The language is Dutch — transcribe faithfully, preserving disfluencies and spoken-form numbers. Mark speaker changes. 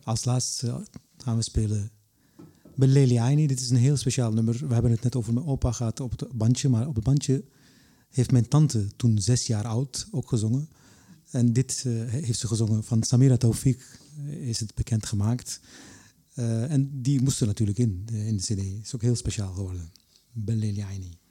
Speaker 1: als laatste gaan we spelen Belleli Aini. Dit is een heel speciaal nummer. We hebben het net over mijn opa gehad op het bandje. Maar op het bandje heeft mijn tante, toen zes jaar oud, ook gezongen. En dit uh, heeft ze gezongen van Samira Taufik, is het bekend gemaakt. Uh, en die moest er natuurlijk in, in de cd. Is ook heel speciaal geworden. Belleli Aini.